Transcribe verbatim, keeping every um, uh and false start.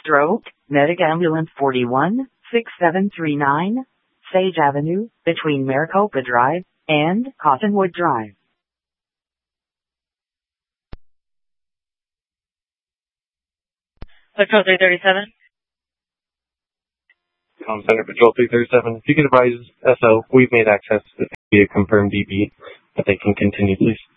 Stroke, Medic Ambulance forty-one, six seven three nine, Sage Avenue, between Maricopa Drive and Cottonwood Drive. Patrol three thirty-seven. Um, Center Patrol three thirty-seven. If you could advise S O, we've made access to a confirmed D B, but they can continue, please.